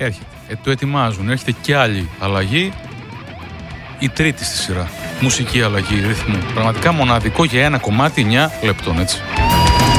Έρχεται. Το ετοιμάζουν. Έρχεται και άλλη αλλαγή. Η τρίτη στη σειρά. Μουσική αλλαγή ρυθμού. Πραγματικά μοναδικό για ένα κομμάτι 9 λεπτών, έτσι.